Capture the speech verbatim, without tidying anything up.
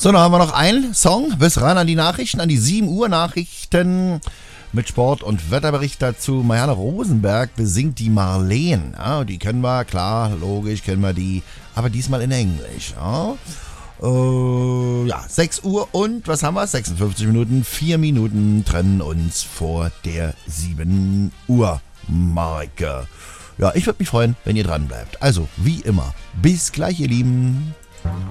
So, dann haben wir noch einen Song bis ran an die Nachrichten, an die sieben Uhr Nachrichten mit Sport- und Wetterbericht dazu. Marianne Rosenberg besingt die Marleen. Ja, die kennen wir, klar, logisch kennen wir die, aber diesmal in Englisch. Ja, äh, ja sechs Uhr und was haben wir? sechsundfünfzig Minuten, vier Minuten trennen uns vor der sieben Uhr Marke. Ja, ich würde mich freuen, wenn ihr dran bleibt. Also, wie immer, bis gleich, ihr Lieben.